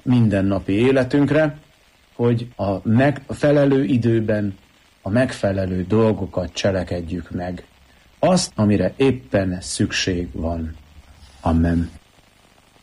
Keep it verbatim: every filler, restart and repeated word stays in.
mindennapi életünkre, hogy a megfelelő időben a megfelelő dolgokat cselekedjük meg. Azt, amire éppen szükség van. Amen.